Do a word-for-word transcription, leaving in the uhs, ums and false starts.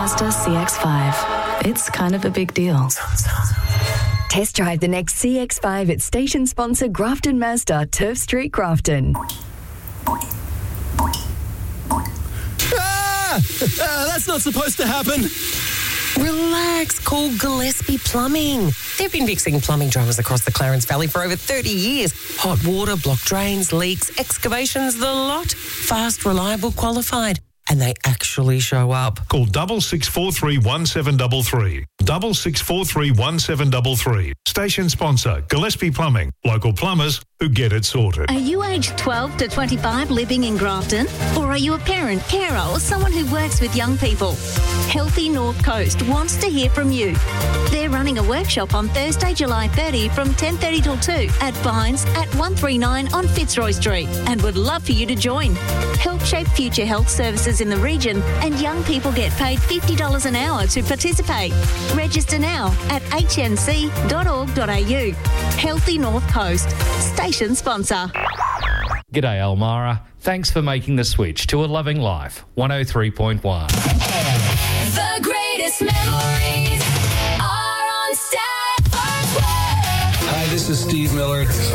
Mazda C X five. It's kind of a big deal. Test drive the next C X five at station sponsor Grafton Mazda, Turf Street, Grafton. Ah! Uh, that's not supposed to happen. Relax, call Gillespie Plumbing. They've been fixing plumbing dramas across the Clarence Valley for over thirty years. Hot water, blocked drains, leaks, excavations, the lot. Fast, reliable, qualified. And they actually show up. Call double six four three one seven double three. Double six four three one seven double three. Station sponsor Gillespie Plumbing. Local plumbers who get it sorted. Are you aged twelve to twenty-five living in Grafton? Or are you a parent, carer or someone who works with young people? Healthy North Coast wants to hear from you. They're running a workshop on Thursday, July thirtieth from ten thirty till two at Vines at one thirty-nine on Fitzroy Street and would love for you to join. Help shape future health services in the region and young people get paid fifty dollars an hour to participate. Register now at h n c dot org dot a u. Healthy North Coast. Station sponsor. G'day Elmira. Thanks for making the switch to A Loving Life, one oh three point one. The greatest memories are on Stafford's Way. Hi, this is Steve Miller.